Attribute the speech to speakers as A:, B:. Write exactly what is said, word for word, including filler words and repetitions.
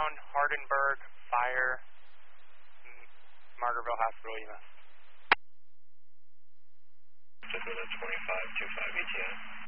A: Town, Hardenberg, Fire, Margaretville Hospital, E M S.
B: Just with a twenty-five two five E T A.